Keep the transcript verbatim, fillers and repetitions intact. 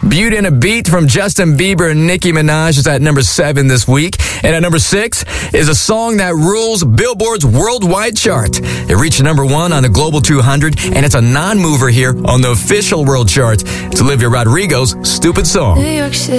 Beauty and a Beat from Justin Bieber and Nicki Minaj is at number seven this week. And at number six is a song that rules Billboard's worldwide chart. It reached number one on the Global two hundred, and it's a non-mover here on the official world chart. It's Olivia Rodrigo's Stupid Song. New York City.